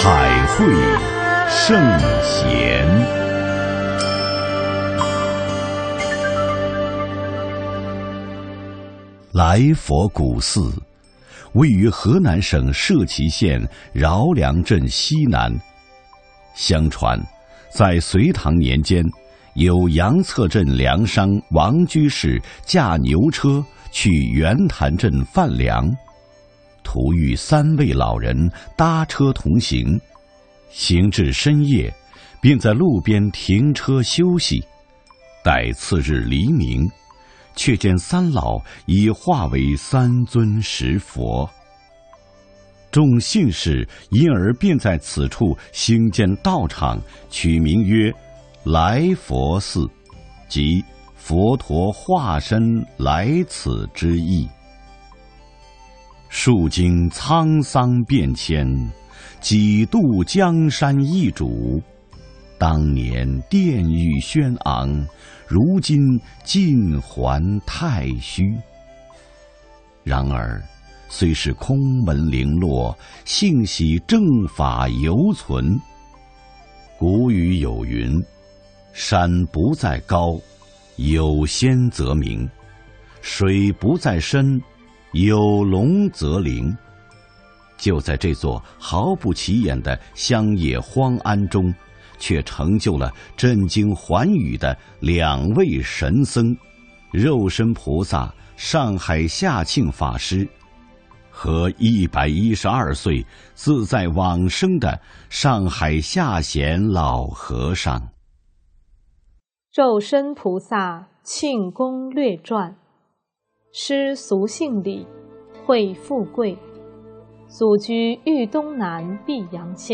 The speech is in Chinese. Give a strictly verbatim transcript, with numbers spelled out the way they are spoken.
海会圣贤，来佛古寺位于河南省社旗县饶梁镇西南。相传，在隋唐年间，有杨策镇粮商王居士驾牛车去袁潭镇贩粮，途遇三位老人搭车同行，行至深夜，便在路边停车休息。待次日黎明，却见三老已化为三尊石佛。众信士因而便在此处兴建道场，取名曰来佛寺，即佛陀化身来此之意。数经沧桑变迁，几度江山易主。当年殿宇轩昂，如今尽还太虚。然而虽是空门零落，幸喜正法犹存。古语有云：山不在高，有仙则名；水不在深，有龙则灵。就在这座毫不起眼的乡野荒庵中，却成就了震惊寰宇的两位神僧：肉身菩萨上海下庆法师和一百一十二岁自在往生的上海下贤老和尚。 肉身菩萨庆功略传。师俗姓李，讳富贵，祖居豫东南碧阳县。